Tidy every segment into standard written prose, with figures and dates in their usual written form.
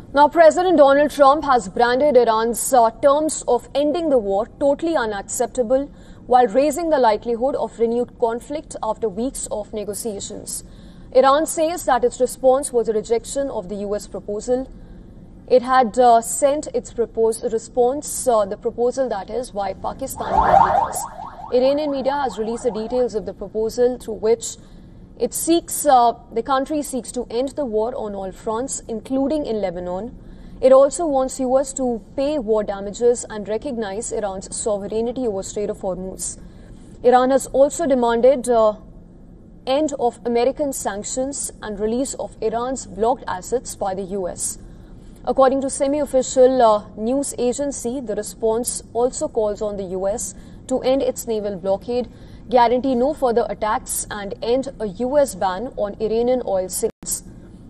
Now, President Donald Trump has branded Iran's terms of ending the war totally unacceptable, while raising the likelihood of renewed conflict after weeks of negotiations. Iran says that its response was a rejection of the U.S. proposal. It had sent its response, the proposal that is, by Pakistani mediators. Iranian media has released the details of the proposal through which the country seeks to end the war on all fronts, including in Lebanon. It also wants U.S. to pay war damages and recognize Iran's sovereignty over Strait of Hormuz. Iran has also demanded end of American sanctions and release of Iran's blocked assets by the U.S. According to semi-official news agency, the response also calls on the U.S. to end its naval blockade, guarantee no further attacks, and end a U.S. ban on Iranian oil sales.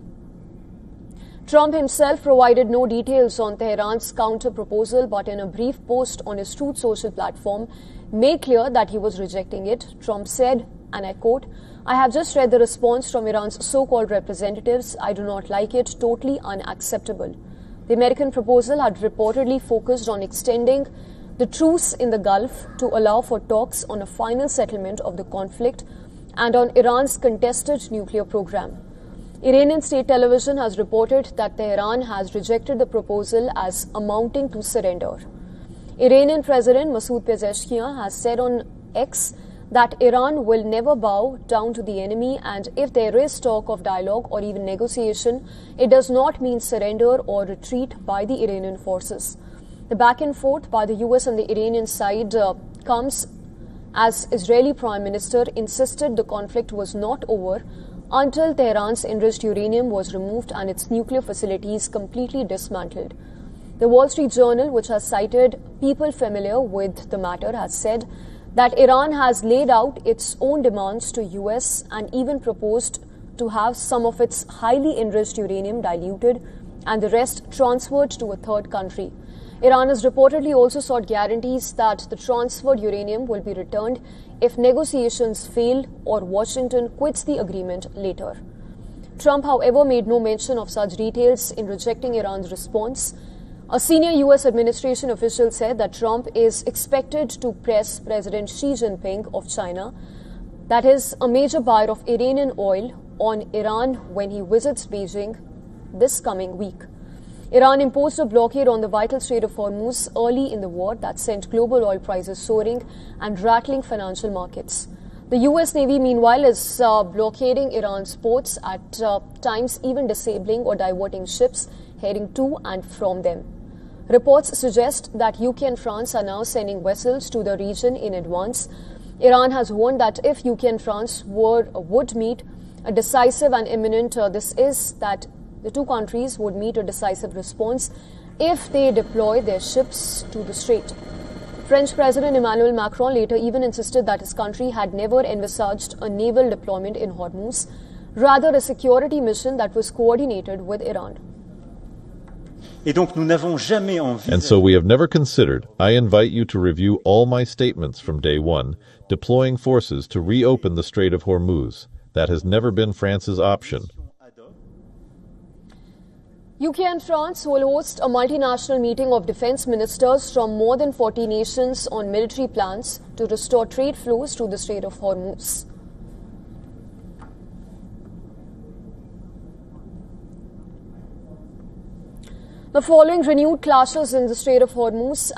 Trump himself provided no details on Tehran's counter-proposal, but in a brief post on his Truth Social platform, made clear that he was rejecting it. Trump said, and I quote, "I have just read the response from Iran's so-called representatives. I do not like it, totally unacceptable." The American proposal had reportedly focused on extending the truce in the Gulf to allow for talks on a final settlement of the conflict and on Iran's contested nuclear program. Iranian state television has reported that Tehran has rejected the proposal as amounting to surrender. Iranian President Masoud Pezeshkian has said on X that Iran will never bow down to the enemy, and if there is talk of dialogue or even negotiation, it does not mean surrender or retreat by the Iranian forces. The back and forth by the US and the Iranian side comes as Israeli Prime Minister insisted the conflict was not over until Tehran's enriched uranium was removed and its nuclear facilities completely dismantled. The Wall Street Journal, which has cited people familiar with the matter, has said that Iran has laid out its own demands to US and even proposed to have some of its highly enriched uranium diluted and the rest transferred to a third country. Iran has reportedly also sought guarantees that the transferred uranium will be returned if negotiations fail or Washington quits the agreement later. Trump, however, made no mention of such details in rejecting Iran's response. A senior U.S. administration official said that Trump is expected to press President Xi Jinping of China, that is, a major buyer of Iranian oil, on Iran when he visits Beijing this coming week. Iran imposed a blockade on the vital Strait of Hormuz early in the war that sent global oil prices soaring and rattling financial markets. The U.S. Navy, meanwhile, is blockading Iran's ports, at times even disabling or diverting ships heading to and from them. Reports suggest that UK and France are now sending vessels to the region in advance. Iran has warned that if UK and France would meet a decisive and imminent, that the two countries would meet a decisive response if they deploy their ships to the strait. French President Emmanuel Macron later even insisted that his country had never envisaged a naval deployment in Hormuz, rather a security mission that was coordinated with Iran. And so we have never considered, I invite you to review all my statements from day one, deploying forces to reopen the Strait of Hormuz. That has never been France's option. UK and France will host a multinational meeting of defense ministers from more than 40 nations on military plans to restore trade flows to the Strait of Hormuz. The following renewed clashes in the Strait of Hormuz